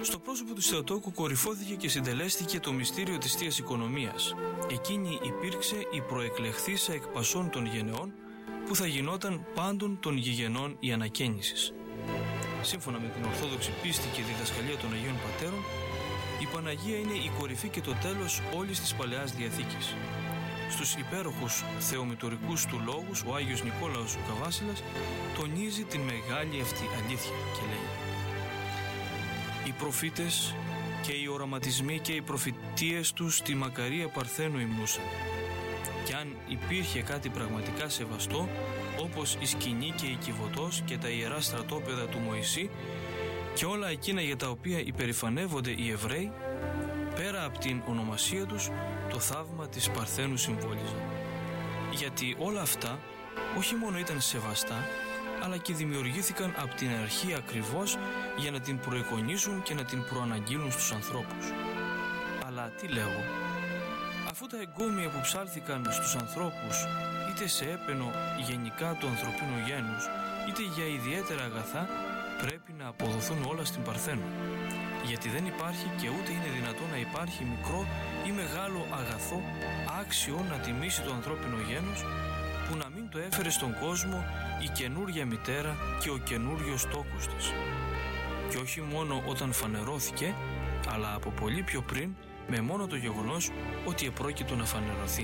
Στο πρόσωπο του Θεοτόκου κορυφώθηκε και συντελέστηκε το μυστήριο της Θείας Οικονομίας. Εκείνη υπήρξε η προεκλεχθήσα εκ πασών των γενεών, που θα γινόταν πάντων των γηγενών η ανακαίνησης. Σύμφωνα με την Ορθόδοξη πίστη και διδασκαλία των Αγίων Πατέρων, η Παναγία είναι η κορυφή και το τέλος όλης της Παλαιάς Διαθήκης. Στους υπέροχους θεομητορικούς του λόγους, ο Άγιος Νικόλαος ο Καβάσιλας τονίζει την μεγάλη αυτή αλήθεια και λέει: «Οι προφήτες και οι οραματισμοί και οι προφητείες τους στη μακαρία Παρθένου υμνούσαν. Κι αν υπήρχε κάτι πραγματικά σεβαστό, όπως η σκηνή και η Κιβωτός και τα ιερά στρατόπεδα του Μωυσή και όλα εκείνα για τα οποία υπερηφανεύονται οι Εβραίοι, πέρα από την ονομασία τους, το θαύμα της Παρθένου συμβόλιζαν. Γιατί όλα αυτά όχι μόνο ήταν σεβαστά, αλλά και δημιουργήθηκαν από την αρχή ακριβώς για να την προεικονίσουν και να την προαναγγείλουν στους ανθρώπους. Αλλά τι λέγω, αφού τα εγκόμια που ψάλθηκαν στους ανθρώπους, είτε σε έπαινο γενικά του ανθρωπίνου γένους, είτε για ιδιαίτερα αγαθά, πρέπει να αποδοθούν όλα στην Παρθένο. Γιατί δεν υπάρχει και ούτε είναι δυνατό να υπάρχει μικρό ή μεγάλο αγαθό άξιο να τιμήσει το ανθρώπινο γένος, που να μην το έφερε στον κόσμο η καινούρια μητέρα και ο καινούριος τόκος της. Και όχι μόνο όταν φανερώθηκε, αλλά από πολύ πιο πριν, με μόνο το γεγονός ότι επρόκειτο να φανερωθεί».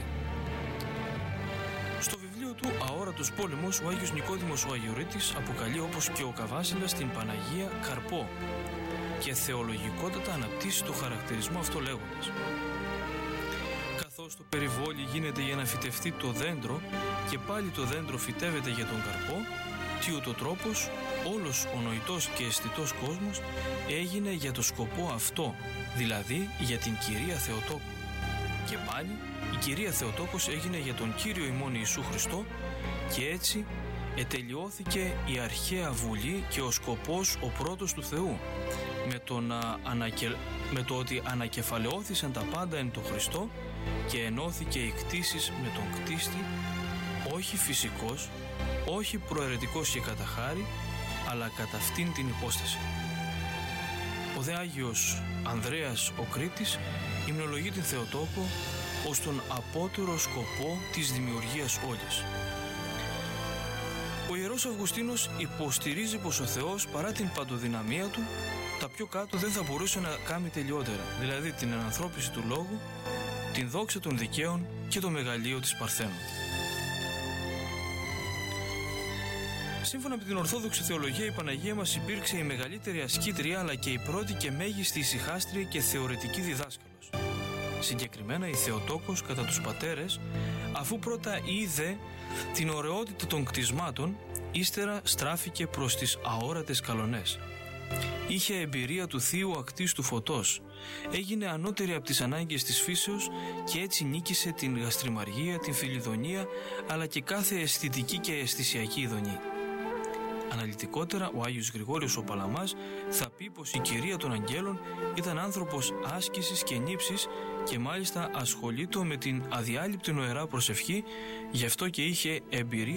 Στο βιβλίο του «Αόρατος πόλεμος», ο Άγιος Νικόδημος ο Αγιορείτης αποκαλεί, όπως και ο Καβάσιλας, την Παναγία καρπό και θεολογικότατα αναπτύσσει το χαρακτηρισμό αυτό λέγοντας: «Καθώς το περιβόλι γίνεται για να φυτευτεί το δέντρο και πάλι το δέντρο φυτεύεται για τον καρπό, τι ούτω τρόπος όλος ο νοητός και αισθητός κόσμος έγινε για το σκοπό αυτό, δηλαδή για την Κυρία Θεοτόκου. Και πάλι η Κυρία Θεοτόκος έγινε για τον Κύριο ημών Ιησού Χριστό, και έτσι ετελειώθηκε η αρχαία βουλή και ο σκοπός ο πρώτος του Θεού, με το ότι ανακεφαλαιώθησαν τα πάντα εν το Χριστό και ενώθηκε η κτήσης με τον κτίστη, όχι φυσικός, όχι προαιρετικός και κατά χάρη, αλλά κατά αυτήν την υπόσταση». Ο δε Άγιος Ανδρέας ο Κρήτης υμνολογεί την Θεοτόκο ως τον απότερο σκοπό της δημιουργίας όλης. Ο Ιερός Αυγουστίνος υποστηρίζει πως ο Θεός, παρά την παντοδυναμία του, τα πιο κάτω δεν θα μπορούσε να κάνει τελειότερα, δηλαδή την ενανθρώπιση του λόγου, την δόξα των δικαίων και το μεγαλείο της Παρθένου. Σύμφωνα με την Ορθόδοξη Θεολογία, η Παναγία μας υπήρξε η μεγαλύτερη ασκήτρια, αλλά και η πρώτη και μέγιστη ησυχάστρια και θεωρητική διδάσκαλος. Συγκεκριμένα η Θεοτόκος κατά τους πατέρες, αφού πρώτα είδε την ωραιότητα των κτισμάτων, ύστερα στράφηκε προς τις αόρατες καλονές. Είχε εμπειρία του θείου ακτής του φωτός, έγινε ανώτερη από τις ανάγκες της φύσεως και έτσι νίκησε την γαστριμαργία, την φιλιδονία, αλλά και κάθε αισθητική και αισθησιακή ειδονή. Αναλυτικότερα, ο Άγιος Γρηγόριος ο Παλαμάς θα πει πως η Κυρία των Αγγέλων ήταν άνθρωπος άσκησης και νύψης και μάλιστα ασχολείτο με την αδιάλειπτη νοερά προσευχή, γι' αυτό και είχε εμπειρία